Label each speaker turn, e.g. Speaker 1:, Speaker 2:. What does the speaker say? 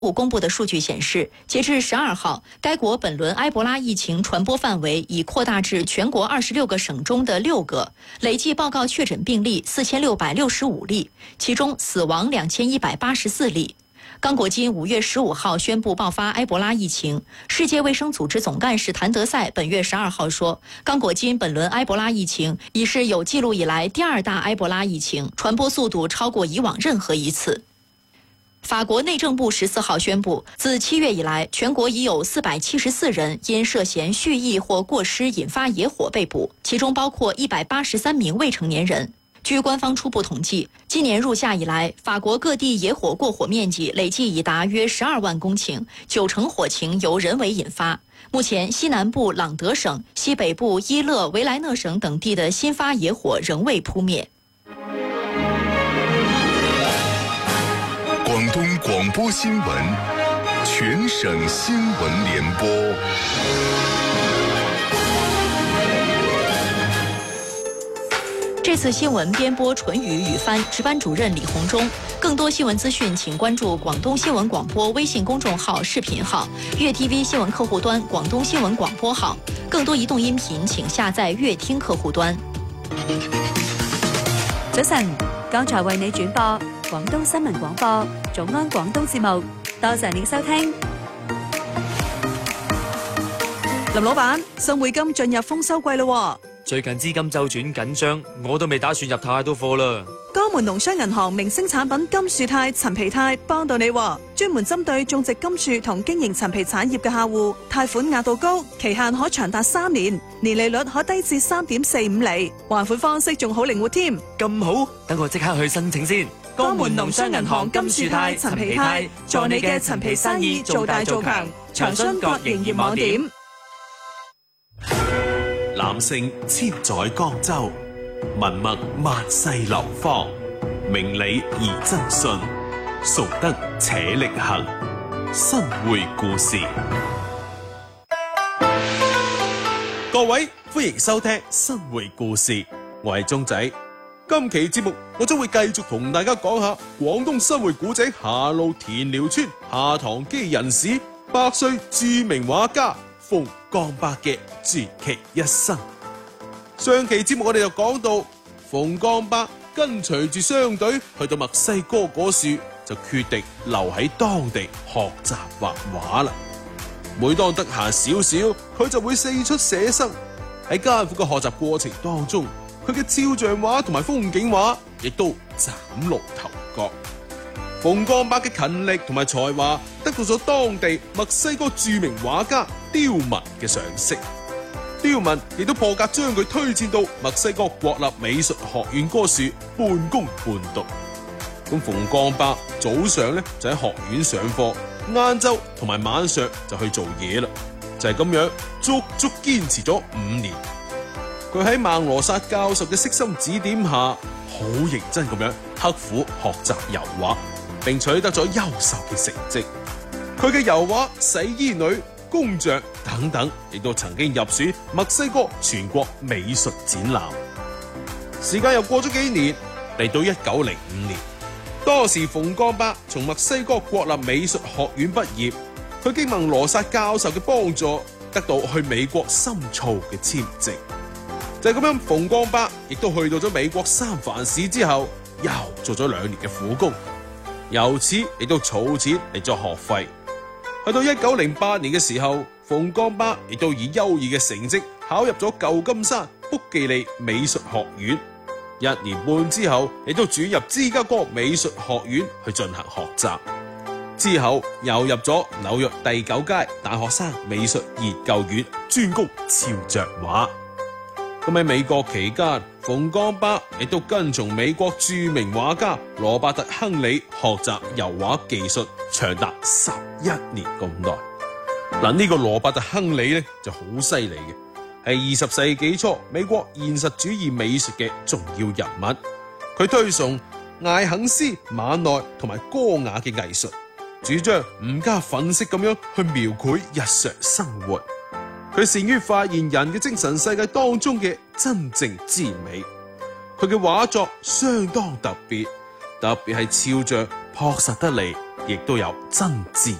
Speaker 1: 公布的数据显示，截至12号，该国本轮埃博拉疫情传播范围已扩大至全国26个省中的6个，累计报告确诊病例4665例，其中死亡2184例。刚果金5月15号宣布爆发埃博拉疫情。世界卫生组织总干事谭德赛本月12号说，刚果金本轮埃博拉疫情已是有记录以来第2大埃博拉疫情，传播速度超过以往任何一次。法国内政部14号宣布，自7月以来，全国已有474人因涉嫌蓄意或过失引发野火被捕，其中包括183名未成年人。据官方初步统计，今年入夏以来，法国各地野火过火面积累计已达约12万公顷，90%火情由人为引发。目前，西南部朗德省、西北部伊勒维莱讷省等地的新发野火仍未扑灭。
Speaker 2: 广东广播新闻，全省新闻联播。
Speaker 1: 这次新闻编播纯语语翻，值班主任李红忠。更多新闻资讯，请关注广东新闻广播微信公众号、视频号、粤 TV 新闻客户端、广東新聞廣播號。更多移動音頻請下載粵聽客戶端。
Speaker 3: 早晨，剛才為你轉播廣東新聞廣播早安廣東節目，多謝你收聽。
Speaker 4: 林老闆，新匯金進入豐收季咯。
Speaker 5: 最近資金周轉緊張，我都未打算入太多貨啦。
Speaker 4: 江門農商銀行明星產品金樹泰、陳皮泰幫到你，專門針對種植金樹同經營陳皮產業嘅客戶，貸款額度高，期限可長達3年，年利率可低至3.45厘，還款方式仲好靈活添。
Speaker 5: 咁好，等我即刻去申請先。
Speaker 4: 江門農商銀行金樹泰、陳皮泰，助你嘅陳皮生意做大做強。詳詢各營業網點。
Speaker 6: 男性千載江州，文墨萬世流芳，明理而真信，崇德且力行。新會故事，各位歡迎收聽新會故事，我係鐘仔。今期節目我將會繼續同大家講下廣東新會古仔下路田寮村下堂基人史，100歲著名畫家馮光伯嘅傳奇一生。上期節目我哋就講到，馮光伯跟隨住商隊去到墨西哥嗰處，就決定留喺當地學習畫畫啦。每當得閒少少，佢就會四出寫生。喺艱苦嘅學習過程當中，佢嘅肖像畫同埋風景畫亦都嶄露頭角。馮光伯嘅勤力同埋才華得到咗當地墨西哥著名畫家刁民嘅賞識，刁民亦都破格將佢推薦到墨西哥國立美術學院嗰處半工半讀。咁馮光伯早上咧就喺學院上課，晏晝同埋晚上就去做嘢啦，就係咁樣足足堅持咗5年。佢喺孟羅薩教授嘅悉心指點下，好認真咁樣刻苦學習油畫，並取得咗優秀嘅成績。佢嘅油畫、洗衣女、工匠等等，亦都曾經入選墨西哥全國美術展覽。時間又過咗幾年，嚟到1905年，當時馮光伯從墨西哥國立美術學院畢業，佢經孟羅薩教授嘅幫助，得到去美國深造嘅簽證。就係咁樣，馮光伯亦都去到咗美國三藩市之後，又做咗2年嘅苦工，由此亦都儲錢嚟作學費。去到1908年嘅時候，馮光伯亦都以優異嘅成績考入咗舊金山卜記利美術學院，1年半之後亦都轉入芝加哥美術學院去進行學習，之後又入咗紐約第9屆大學生美術研究院，專攻肖像畫。咁喺美國期間，馮光伯亦都跟從美國著名畫家羅伯特·亨利學習油畫技術，長達11年咁耐。嗱，呢個羅伯特·亨利咧就好犀利嘅，係20世紀初美國現實主義美術嘅重要人物。佢推崇艾肯斯、馬內同埋歌雅嘅藝術，主張唔加粉飾咁樣去描繪日常生活。佢善於發現人嘅精神世界當中嘅真正之美。佢嘅畫作相當特別，特別係肖像樸實得嚟， 亦都有真摯